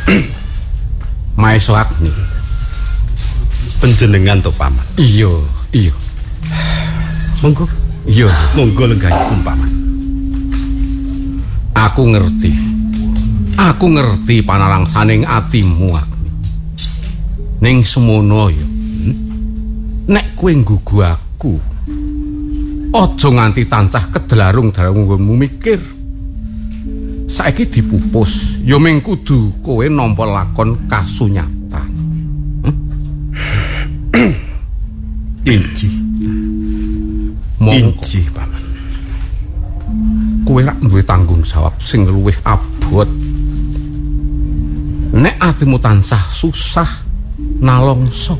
Maeso Agni. Panjenengan to Paman? Iya. Monggo. Iya, monggo lenggahipun Paman. Aku ngerti panalangsaning atimu Agni. Ning semono ya. Nek kowe nggugu aku, aja nganti tancah kedelarung-darungmu mikir. Saiki dipupus, ya ming kudu kowe nampa lakon kasunyatan. Inji Paman. Kowe rak duwe tanggung jawab sing luwih abot. Nek atimu tansah susah nalongso,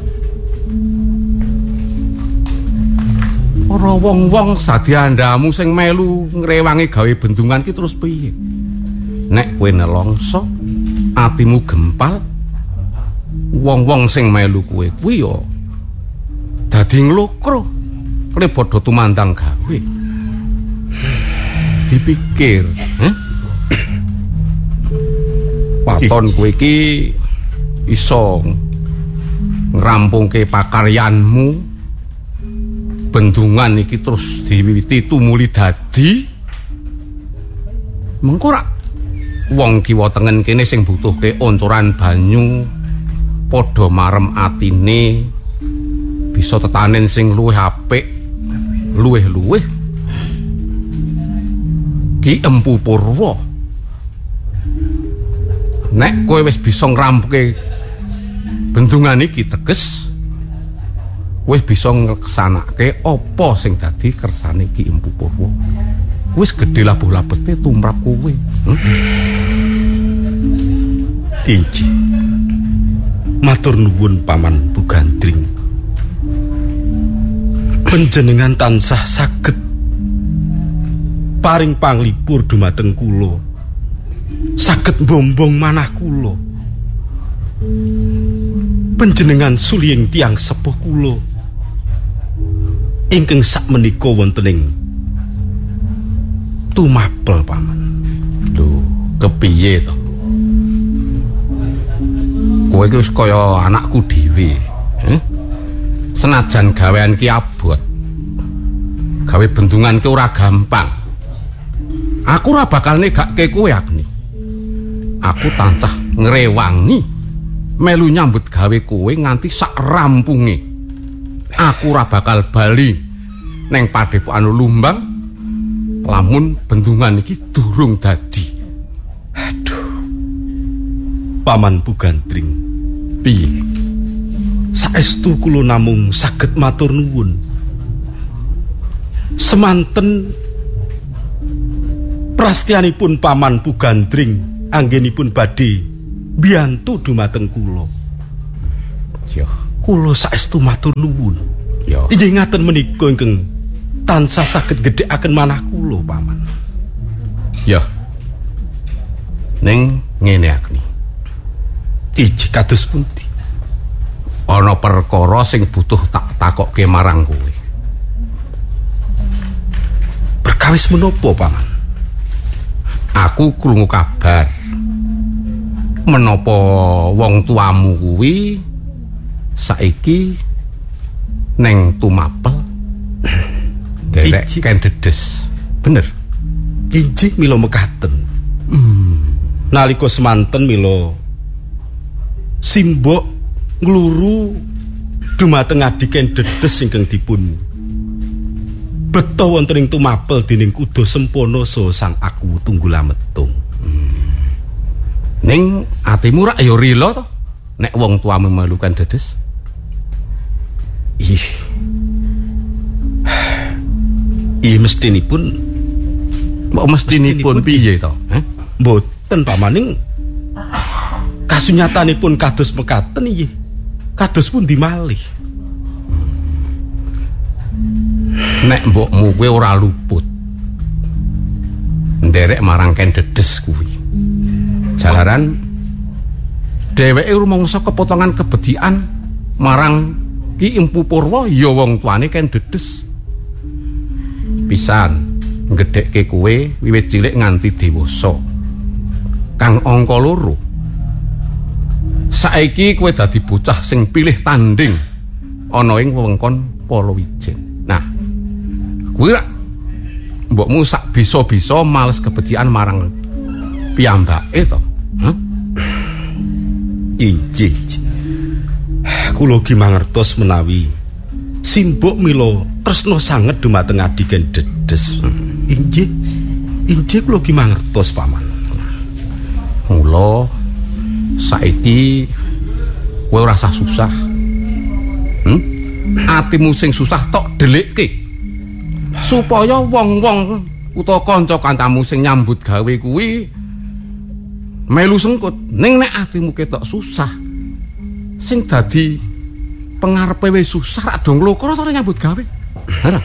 ora wong-wong sadyandamu sing melu ngrewangi gawe bendungan ki terus piye? Nek kowe nelongso, atimu gempal, wong-wong sing melu kowe kuwi ya dadi nglokro, kowe padha tumandang gawe. Dipikir, Waton kowe iki iso ngrampungke pakaryanmu, bendungan iki terus diwiwiti tumuli dadi. Mengko rak wong kiwa tengen kene sing butuhke oncoran banyu padha marem atine, bisa tetanen sing luwih apik, luwih-luwih. Ki Empu Purwa, nek kowe wis bisa ngrampuke bendungan iki teges, wis bisa ngleksanake apa sing dadi kersane Ki Empu Purwa. Wis gedhe labuh-labete tumrap kowe. Inji. Matur nuwun Paman Bugandring. Panjenengan tansah saged paring panglipur dumateng kula. Saged mbombong manah kula. Panjenengan suliying tiyang sepuh kula ingkang sakmenika wontening tumapel Paman. Lho, kepiye to? Kowe iki wis kaya anakku dhewe. Senajan gawean ki abot, gawe bendungan ki ora gampang. Aku ora bakal negake kowe Agni. Aku tansah ngrewangi melu nyambut gawe kowe nganti sak rampunge. Aku ora bakal bali neng Padepokan Lumbang lamun bendungan iki durung dadi. Aduh. Paman Bugandring. Piye? Saestu kula namung saged matur nuwun. Semanten prastianipun Paman Bugandring anggenipun badhe biyantu dumateng kula. Ya, kula saestu matur nuwun. Ya. Inggih ngaten menika ingkang tansah saged gedhekaken manah kula, Paman. Ya. Ning ngene Agni. Iji kados pundi? Ana perkara sing butuh tak takokke marang kowe. Perkawis menapa, Paman? Aku krungu kabar menapa wong tuamu kuwi saiki neng tumapel derek kendedes. Bener? Injih mila mekaten. Nalika semanten mila simbok ngluru dumateng adiken dedes ingkang dipun beto wonten ing tumapel dening Kuda Sempono saha Sang Aku Tunggulametung. Ning atimu rak ya rila to nek wong tuamu melukan dedes? Ih mestinipun piye to? Mboten pamaning kasunyatanipun kados mekaten inggih. Kados pundi malih? Nek mbokmu kowe ora luput nderek marang ken dedes kuwi. Jalaran dheweke rumangsa kepotongan kebedikan marang Ki Empu Purwa ya wong tuane ken dedes. Pisan ngedhekke kowe wiwit cilik nganti dewasa. Kang angka 2 Saiki kowe dadi bocah sing pilih tanding ana ing wewengkon Palawijen. Nah, kowe rak mbokmu sak bisa-bisa males kebecikan marang piyambake to. Hah? Injih. Kula ugi mangertos menawi simbok mila tresna sanget dumateng adiken Dedes. Injih. Injih kula ugi mangertos paman. Mula saiki kowe ora usah susah. Atimu sing susah tok dhelikke. Supaya wong-wong utawa kanca-kancamu sing nyambut gawe kuwi melu sengkut. Ning nek atimu ketok susah, sing dadi pengarepe wis susah rak dong lokro sare nyambut gawe. Ora.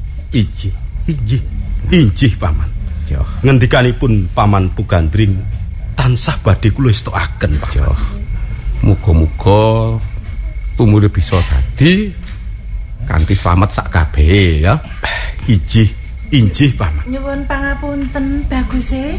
Injih paman. Yo, Ngendikanipun paman Pugandring tansah badhe kula estokaken, Pak. yo. Muga-muga tumure bisa dadi kanthi slamet sak kabehe ya. Injih paman. Nyuwun pangapunten Baguse.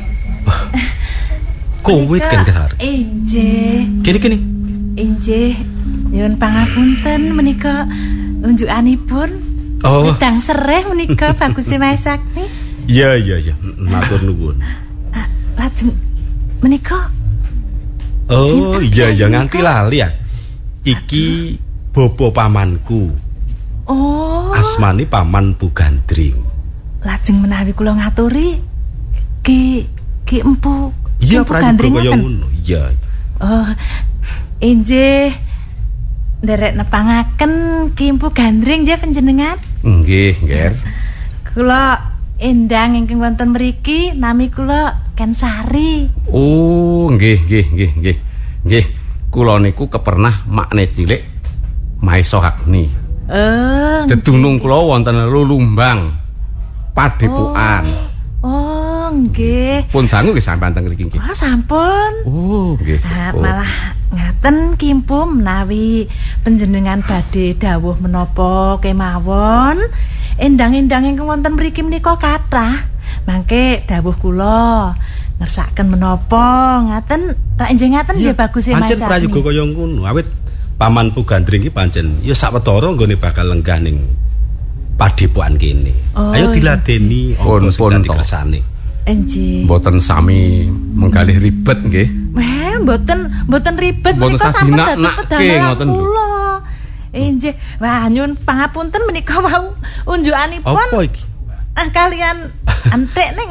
Kowe kan kesar. Injih. Kene. Injih. Nyuwun pangapunten menika unjukanipun. Oh. Wedang sereh menika Baguse Maesakti. Iya. Matur nuwun. Lajeng menika Oh, Sinten iya Kyai nganti menika? lali ya. Iki bobo pamanku. Oh, Asmane Paman Pugandring. lajeng menawi kula ngaturi Ki Empu. Iya, Empu prajuga Gandring kaya ngoten? ngono. Iya. Oh, injih. Nderek nepangaken Ki Empu Gandring nggih panjenengan. Nggih, Nger. Kula endang ingkang wonten mriki nami kula Ken Sari. Oh, nggih. Nggih. Kula niku kepernah makne cilik Maesa Agni. Dedunung kula wonten Lulumbang Padepokan. Oh, nggih. Pun dangu nggih sampeyan teng mriki nggih. Oh, sampun. Oh, nggih. Nah, malah ngaten Kimpu menawi panjenengan badhe dawuh menapa kemawon, endang-endang ingkang wonten mriki menika kathah. Mangke dawuh kula ngersakaken menapa ngaten ra enjing ngaten nggih bagus e Mas. Pancen prayoga kaya ngono. Awit Paman Pugandring iki pancen ya sawetara nggone bakal lenggah ning padepokan kene. Oh, Ayo diladeni apa sing pun dadi to. kersane. Enjih. Mboten sami menggalih ribet nggih. Mboten ribet Mboten menika sampun sadinakke, dados ngoten lho. kula. Enjih. Wah, nyuwun pangapunten menika wau unjukanipun. Apa iki? Kalian entek ning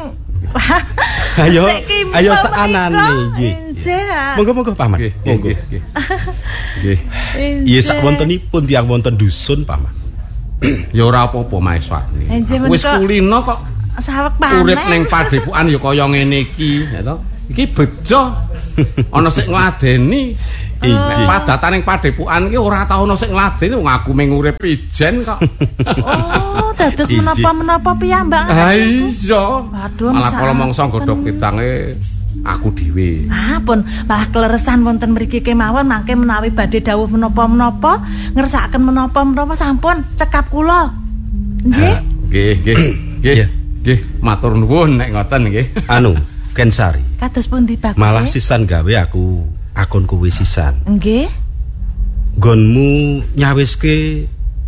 Ayo saanane nggih. Monggo Paman. Monggo. Nggih. Iya sak wontenipun tiyang wonten dusun Paman. Ya ora apa-apa Maesa Agni. Enjih, Wis menika- kulino kok sawek panen. urip ning padepokan ya kaya ngene iki, ya to. Iki bejo. Ana sing ngladeni. Injih. Padatan ning padepokan iki ora tau ana sing ngladeni wong aku mung urip ijen kok. Oh, dados Injih. menapa-menapa piyambak. Ha iya. Waduh, Malah kala misalkan. mangsa godhog pitange aku dhewe. Pun malah kleresan wonten mriki kemawon mangke menawi badhe dawuh menapa-menapa, ngersakaken menapa-menapa sampun cekap kula. Nggih. Iya. Nggih, matur nuwun nek ngoten nggih. Anu, Kensari. Kados pundi bagus? Malah sisan gawe aku akon kowe sisan. Nggih. Nggonmu nyawiske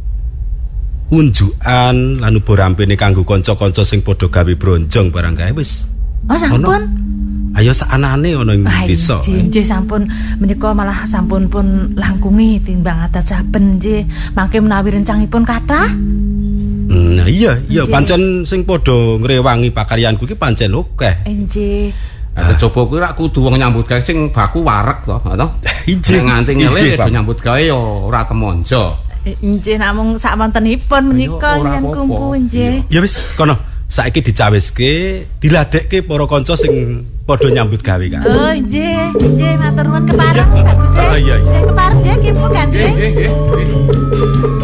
unjukan lan ubo rampene kanggo kanca-kanca sing padha gawe bronjong barang gawe wis. Oh, sampun. Ayo saanane ana ing desa. Nggih sampun menika malah sampun pun langkungi timbang adat saben nggih. Mangke menawi rencangipun kathah. Iya, Nggih. pancen sing padha ngrewangi pakaryanku iki pancen akeh. Nggih. Ada coba kuwi rak kudu wong nyambut gawe sing baku wareg to, to. Ijih. Nek nganti Ijih, ngelih Pak. do nyambut gawe ya ora temonjo. Nggih namung sak wontenipun menika Ayo, ora yen apa-apa. kumpu nggih. Ya wis, kono saiki dicawiske, diladekke para kanca sing padha nyambut gawe kan. Oh, nggih, matur nuwun kepareng bagus e. Iya. Nggih kepareng nggih Ki Gandring. Nggih.